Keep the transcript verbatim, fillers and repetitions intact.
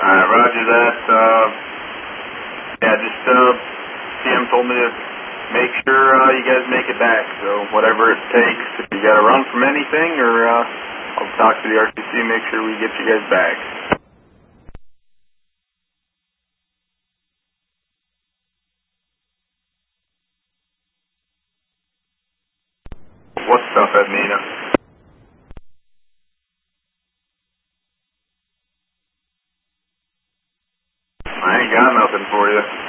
Alright, roger that. Uh, yeah, just, uh, C M told me to make sure, uh, you guys make it back, so whatever it takes. If you gotta run from anything, or, uh, I'll talk to the R T C and make sure we get you guys back. What stuff, Edmina? I ain't got nothing for you.